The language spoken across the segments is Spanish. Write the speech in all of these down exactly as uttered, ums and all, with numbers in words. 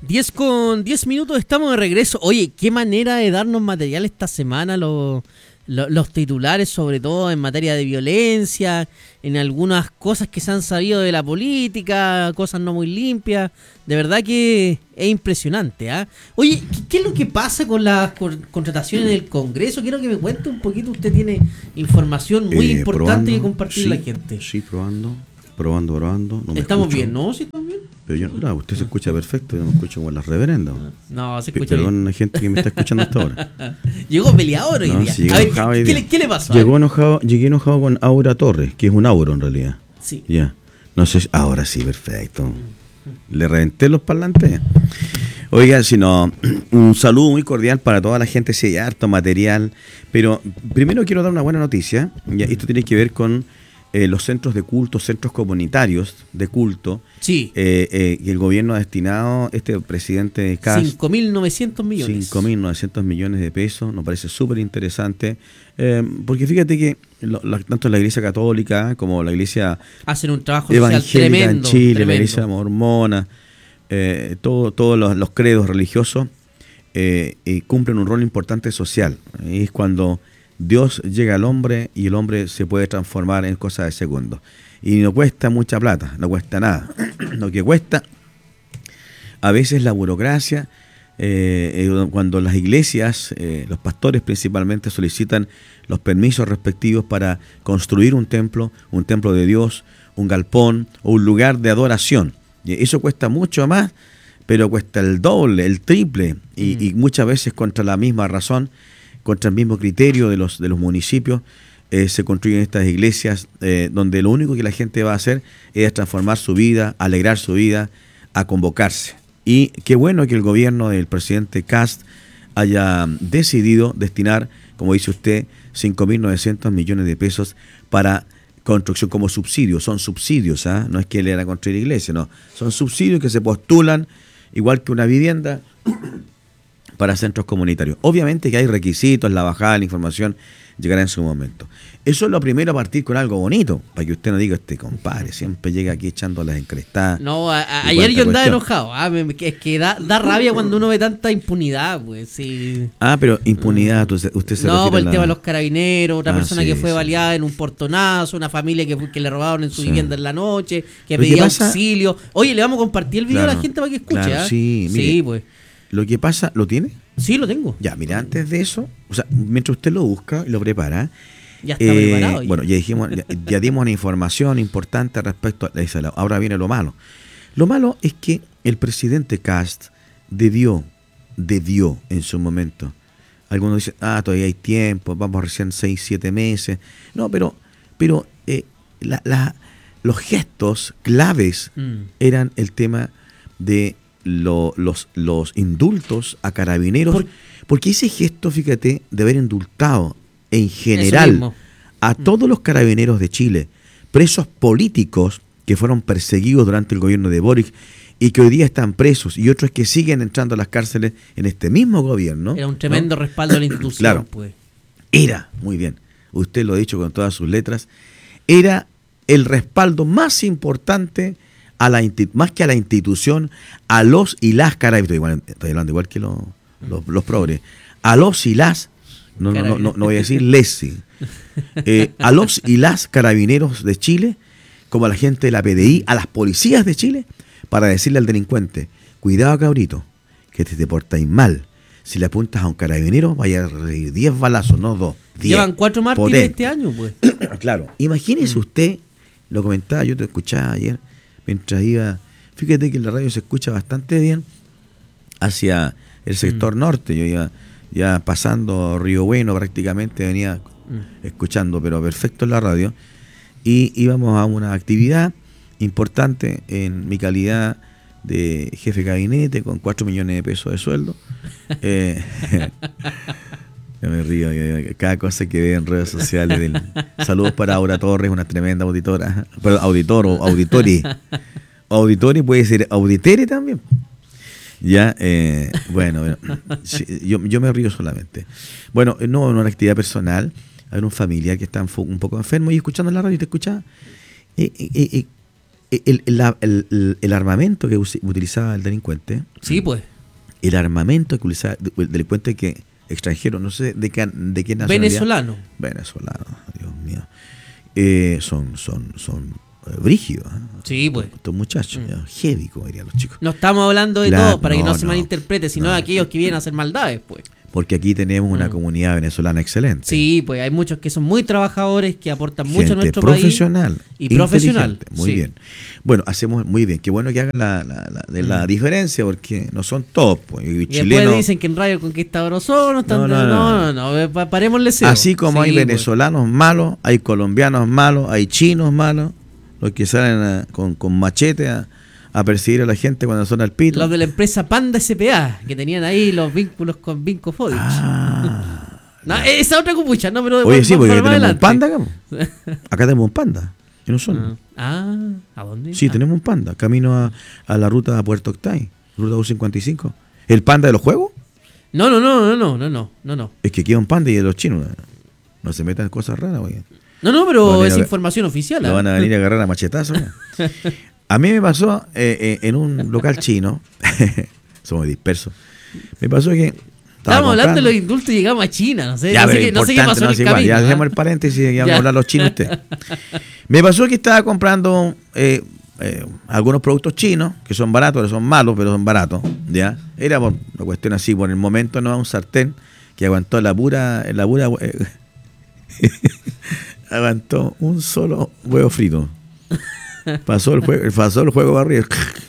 diez con diez minutos, estamos de regreso. Oye, qué manera de darnos material esta semana los, los, los titulares, sobre todo en materia de violencia, en algunas cosas que se han sabido de la política, cosas no muy limpias. De verdad que es impresionante, ¿ah? ¿eh? Oye, ¿qué, ¿qué es lo que pasa con las con, contrataciones del Congreso? Quiero que me cuente un poquito. Usted tiene información muy eh, importante probando, que compartir sí, a la gente. Sí, probando, probando, probando. No Estamos escucho. bien, ¿no? ¿Sí estamos bien? Pero yo, no, usted se escucha perfecto, yo no me escucho como las reverendas. No, se escucha Perdón, bien. Hay gente que me está escuchando hasta ahora. Llegó peleador hoy no, día. Si a ver, ¿qué, ¿qué, ¿qué, le, ¿qué le pasó? Llegó enojado, llegué enojado con Aura Torres, que es un Auro en realidad. Sí. Ya. No sé, ahora sí, perfecto. Le reventé los parlantes. Oiga, si no, un saludo muy cordial para toda la gente, si hay harto material. Pero primero quiero dar una buena noticia. Ya, esto tiene que ver con eh, los centros de culto, centros comunitarios de culto. Sí. Eh, eh, y el gobierno ha destinado, este presidente Kast, cinco mil novecientos millones. cinco mil novecientos millones de pesos. Nos parece súper interesante. Eh, porque fíjate que lo, la, tanto la Iglesia Católica como la Iglesia hacen un trabajo social evangélica tremendo, en Chile, tremendo. la Iglesia mormona, eh, todos todo los, los credos religiosos eh, eh, cumplen un rol importante social. Es cuando Dios llega al hombre y el hombre se puede transformar en cosas de segundos. Y no cuesta mucha plata, no cuesta nada. Lo que cuesta a veces la burocracia, eh, eh, cuando las iglesias, eh, los pastores principalmente solicitan los permisos respectivos para construir un templo, un templo de Dios, un galpón o un lugar de adoración. Y eso cuesta mucho más, pero cuesta el doble, el triple, y, mm. y muchas veces contra la misma razón, contra el mismo criterio de los, de los municipios, eh, se construyen estas iglesias eh, donde lo único que la gente va a hacer es transformar su vida, alegrar su vida, a convocarse. Y qué bueno que el gobierno del presidente Kast haya decidido destinar, como dice usted, cinco mil novecientos millones de pesos para construcción como subsidio. Son subsidios, ¿eh? No es que le van a construir iglesia, no. Son subsidios que se postulan, igual que una vivienda, para centros comunitarios. Obviamente que hay requisitos, la bajada de la información llegará en su momento. Eso es lo primero, a partir con algo bonito, para que usted no diga, este compadre siempre llega aquí echando las encrestadas. No, a, a, ayer yo andaba enojado. Ah, me, es que da, da rabia cuando uno ve tanta impunidad, pues. Sí. Ah, pero impunidad, usted, usted se no, refiere por el a la... tema de los carabineros, otra ah, persona sí, que fue sí. baleada en un portonazo, una familia que, que le robaron en su sí. vivienda en la noche, que lo pedía que pasa... auxilio. Oye, le vamos a compartir el video claro, a la gente para que escuche. Claro, ¿eh? sí, mire, sí, pues. Lo que pasa, ¿lo tiene? Sí, lo tengo. Ya, mira, antes de eso, o sea, mientras usted lo busca y lo prepara, ya está eh, preparado. Ya. Bueno, ya dijimos, ya, ya dimos una información importante respecto a eso. Ahora viene lo malo. Lo malo es que el presidente Kast debió, debió en su momento. Algunos dicen, ah, todavía hay tiempo, vamos recién seis, siete meses. No, pero, pero eh, la, la, los gestos claves mm. eran el tema de Lo, los, los indultos a carabineros, Por, porque ese gesto, fíjate, de haber indultado en general a todos los carabineros de Chile, presos políticos que fueron perseguidos durante el gobierno de Boric y que hoy día están presos, y otros que siguen entrando a las cárceles en este mismo gobierno. Era un tremendo ¿no? respaldo a la institución. Claro, pues. Era, muy bien, usted lo ha dicho con todas sus letras, era el respaldo más importante a la más que a la institución, a los y las carabineros, igual, estoy hablando igual que los, los, los progres, a los y las, no, no, no, no, no voy a decir les, eh, a los y las carabineros de Chile, como a la gente de la P D I, a las policías de Chile, para decirle al delincuente, cuidado cabrito, que te, te portáis mal, si le apuntas a un carabinero, vaya a recibir diez balazos, no dos, diez. Llevan cuatro mártires este año, pues. Claro, imagínese mm. usted, lo comentaba, yo te escuchaba ayer, mientras iba, fíjate que en la radio se escucha bastante bien hacia el sector mm. norte. Yo iba ya pasando Río Bueno prácticamente, venía mm. escuchando, pero perfecto en la radio, y íbamos a una actividad importante en mi calidad de jefe de gabinete con cuatro millones de pesos de sueldo. eh, yo me río, cada cosa que veo en redes sociales. Del, saludos para Aura Torres, una tremenda auditora, pero auditor o auditori. Auditori puede ser auditere también. Ya, eh, bueno, bueno yo, yo me río solamente. Bueno, no, en una actividad personal, hay un familiar que está un poco enfermo y escuchando la radio, te escuchaba. Y, y, y, el, el, la- el- el- el armamento que us- utilizaba el delincuente, Sí, pues. el armamento que utilizaba el delincuente que extranjero, no sé de qué, de qué nacionalidad. Venezolano. Venezolano, Dios mío. Eh, son son son eh, brígidos, ¿eh? Sí, pues. Estos muchachos, Mm. ya, heavy, como dirían los chicos. No estamos hablando de Claro, todo para que no, no, se no. malinterprete, sino No. de aquellos que vienen a hacer maldades, pues. Porque aquí tenemos una Mm. comunidad venezolana excelente. Sí, pues hay muchos que son muy trabajadores, que aportan mucho a Gente nuestro profesional país. Y profesional. inteligente. Muy sí. bien. Bueno, hacemos muy bien. Qué bueno que hagan la, la, la, de la diferencia, porque no son todos. Pues, y Y después chilenos. dicen que en Radio Conquistador son, están No, no, no, no, no. no, no, pa- parémosle cero. Así como hay Sí, pues. venezolanos malos, hay colombianos malos, hay chinos malos, los que salen a- con, con machete a, a perseguir a la gente cuando son al pito. Los de la empresa Panda S P A, que tenían ahí los vínculos con Vinco Fodich. Ah. No, esa otra copucha, no, pero Oye, va- sí, va- porque para más tenemos un panda adelante. acá. po. Acá tenemos un panda. ¿Y no son? Ah, ¿a dónde? Sí, Ah. tenemos un panda. Camino a, a la ruta a Puerto Octay, ruta U cincuenta y cinco. ¿El panda de los juegos? No, no, no, no, no, no, no, no, no. Es que aquí hay un panda y de los chinos. No se metan en cosas raras, oye. No, no, Lo pero van a es ir a- información oficial. Lo ¿ah? van a venir a agarrar a machetazos. ¿no? A mí me pasó eh, eh, en un local chino. Somos dispersos. Me pasó que. estaba Estábamos hablando de comprando- los indultos y llegamos a China, no sé, Ya, no, sé pero qué, no sé qué importante, pasó en no el es igual. camino. Ya ¿ah? dejemos el paréntesis y ya vamos Ya. a hablar los chinos usted. Me pasó que estaba comprando eh, eh, algunos productos chinos que son baratos, que son malos, pero son baratos. ¿Ya? Era por una cuestión así, por el momento no un sartén que aguantó la pura. La pura eh, aguantó un solo huevo frito. Pasó el juego, pasó el juego barrido.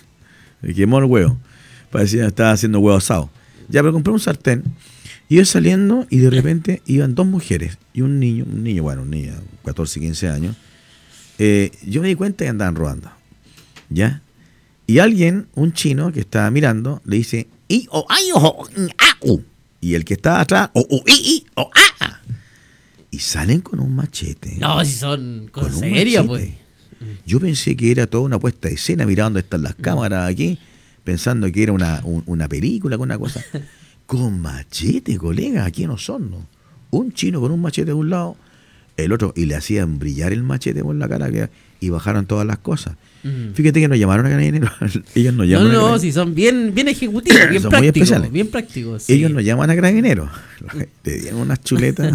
Y quemó el huevo. Parecía que estaba haciendo huevo asado. Ya, pero compré un sartén. Iba saliendo y de repente iban dos mujeres y un niño, un niño, bueno, un niño, catorce, quince años. Eh, yo me di cuenta que andaban robando. ¿Ya? Y alguien, un chino que estaba mirando, le dice, "I, o, ay, o, mm, ah, u". Y el que estaba atrás, o, u, i, i, o, ah. Y salen con un machete. No, si son Con cosas un serias, machete. pues. Yo pensé que era toda una puesta de escena, mirando dónde están las cámaras aquí, pensando que era una, un- una película, con una cosa. Con machete, colega, aquí no son, ¿no? Un chino con un machete de un lado, el otro, y le hacían brillar el machete por la cara que, y bajaron todas las cosas. Mm. Fíjate que nos llamaron a carabineros. Ellos nos No, llaman a no, carabineros. si son bien, bien ejecutivos, bien Son muy prácticos, especiales. bien prácticos. sí. Ellos nos llaman a carabineros. Le dieron unas chuletas.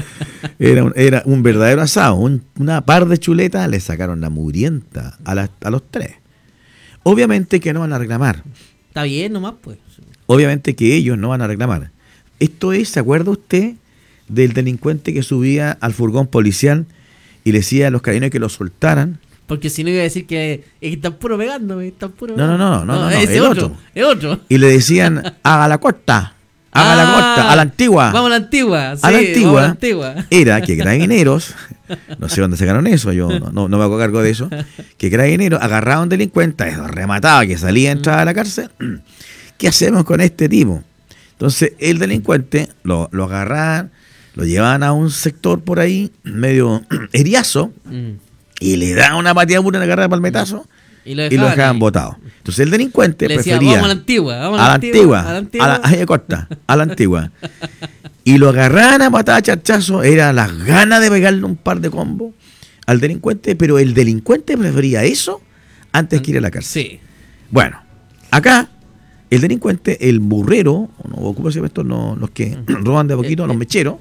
Era un, era un verdadero asado. Un- una par de chuletas le sacaron la mugrienta a, las- a los tres. Obviamente que no van a reclamar. Está bien nomás, pues. Obviamente que ellos no van a reclamar. Esto es, ¿se acuerda usted del delincuente que subía al furgón policial y le decía a los carabineros que lo soltaran? Porque si no iba a decir que, eh, que están puro pegándome, están puro No, no, no, pegando. no, no, no, ese el otro, otro. es otro. Y le decían, haga la corta, haga la Ah, corta, a la antigua. Vamos a la antigua, sí, a la vamos antigua, a la antigua. era que carabineros, no sé dónde sacaron eso, yo no, no, no me hago cargo de eso, que carabineros agarraban delincuentes, remataba que salía, entraba a la cárcel. ¿Qué hacemos con este tipo? Entonces el delincuente lo, lo agarraban, lo llevaban a un sector por ahí, medio eriazo, Mm. y le daban una pateada pura, una agarrada de palmetazo, Y lo y lo dejaban, dejaban ahí. botado. Entonces el delincuente Le decía, prefería vamos a la antigua, vamos a la antigua, a la a antigua. la, ay, corta, a la antigua. Y lo agarraban a patada charchazo, era las ganas de pegarle un par de combos al delincuente, pero el delincuente prefería eso antes que ir a la cárcel. Sí. Bueno, acá el delincuente, el burrero, o ¿cómo se llama esto? No, los que roban de a poquito, los mecheros,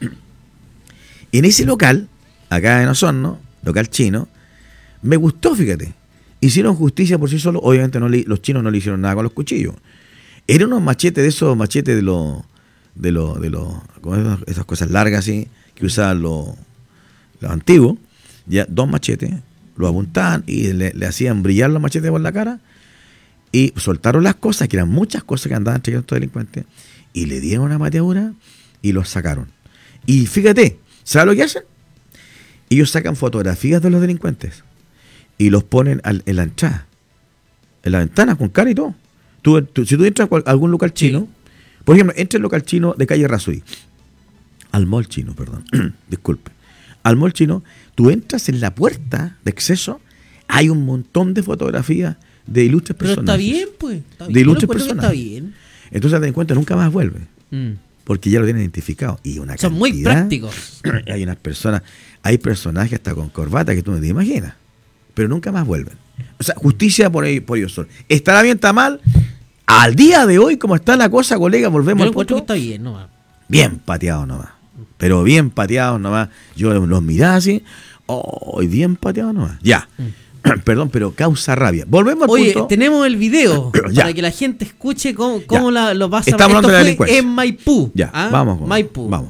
en ese local, acá en Osorno, local chino, me gustó, fíjate. Hicieron justicia por sí solos, obviamente no le- los chinos no le hicieron nada con los cuchillos. Eran unos machetes de esos machetes de los, de los, de los, como esas, esas cosas largas así, que usaban los, los antiguos, ya, dos machetes, lo apuntaban y le, le hacían brillar los machetes por la cara, y soltaron las cosas, que eran muchas cosas que andaban trayendo estos delincuentes, y le dieron una pateadura y los sacaron. Y fíjate, ¿sabes lo que hacen? Ellos sacan fotografías de los delincuentes y los ponen al- en la entrada, en la ventana, con cara y todo. Tú, tú- si tú entras a cual- a algún local chino, por ejemplo, entra al local chino de calle Rasuí, al mall chino, perdón, disculpe, al mall chino, tú entras en la puerta de acceso, hay un montón de fotografías de ilustres Pero personajes. está bien, pues. Está bien. De Yo ilustres encuentro que personajes. está bien. Entonces el delincuente nunca más vuelve, Mm. porque ya lo tienen identificado. Y una Son muy cantidad- prácticos. Hay unas personas, hay personajes hasta con corbata que tú no te imaginas, pero nunca más vuelven. O sea, justicia por ellos, por ellos solo. ¿Estará bien, está mal? Al día de hoy, como está la cosa, colega, volvemos Yo al encuentro punto. que está bien, ¿no? Bien pateado nomás. Pero bien pateado nomás. Yo los miraba así. Oh, bien pateado nomás. Ya. Mm. Perdón, pero causa rabia. Volvemos al Oye, punto. tenemos el video Ya. para que la gente escuche cómo, cómo la, lo pasa. Estamos hablando Esto de la fue delincuencia. en Maipú. Ya, ¿ah? vamos. Vamos. Maipú. Vamos.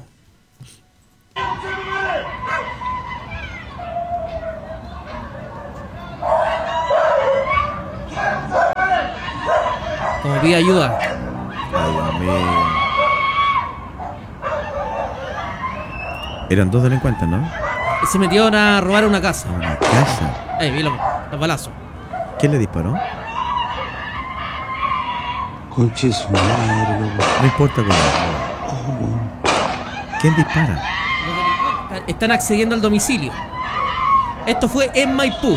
Como pide ayuda. Ay, Dios mío. Eran dos delincuentes, ¿no? Se metieron a robar una casa. A una casa. Eh, vi los, los balazos. ¿Quién le disparó? Conche su madre, loco. No importa cómo. ¿Quién dispara? Los delincuentes están accediendo al domicilio. Esto fue en Maipú.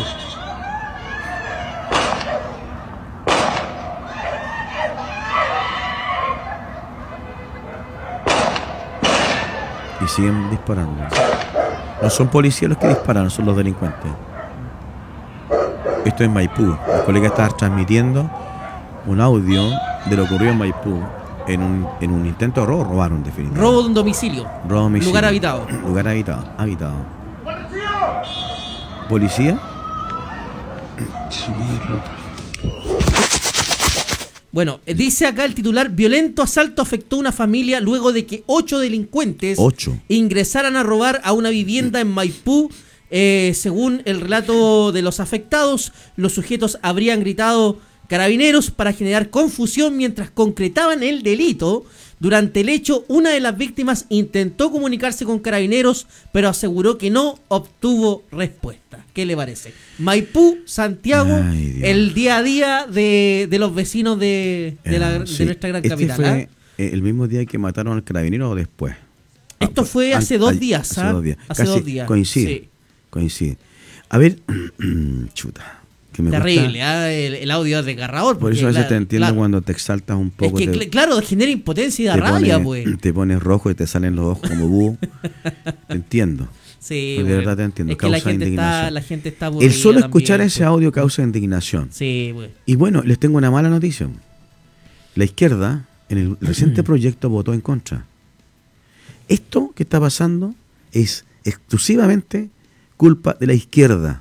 Y siguen disparando. No son policías los que disparan, son los delincuentes. Esto es Maipú. El colega está transmitiendo un audio de lo ocurrido en Maipú en un, en un intento de robo. Robaron, definitivamente. Robo de un domicilio. Robo de domicilio. Lugar habitado. Lugar habitado. Habitado. ¿Policía? Su madre. Bueno, eh, dice acá el titular: violento asalto afectó a una familia luego de que ocho delincuentes Ocho. ingresaran a robar a una vivienda en Maipú. Eh, según el relato de los afectados, los sujetos habrían gritado carabineros para generar confusión mientras concretaban el delito. Durante el hecho, una de las víctimas intentó comunicarse con carabineros, pero aseguró que no obtuvo respuesta. ¿Qué le parece? Maipú, Santiago, Ay, Dios. el día a día de, de los vecinos de, de, la- Eh, de sí. nuestra gran Este capital. fue ¿ah? eh, el mismo día que mataron al carabinero o después. Esto Ah, fue an- hace dos ay, días, Hace ¿ah? dos días. Hace Casi dos días. Coincide. Sí. Coincide. A ver, chuta. Que me Terrible, gusta. ¿ah? el, el audio es desgarrador. Por porque, eso a veces claro, te entiendo claro. cuando te exaltas un Es poco. que, te, cl- claro, genera impotencia y da te rabia, pones- pues. Te pones rojo y te salen los ojos como búho. Te entiendo. Sí, de bueno. verdad te entiendo, Es que la causa gente, está, indignación. la gente está aburrida El solo también, escuchar ese pues. audio causa indignación. Sí, pues. Y bueno, les tengo una mala noticia. La izquierda, en el reciente proyecto, votó en contra. Esto que está pasando es exclusivamente culpa de la izquierda.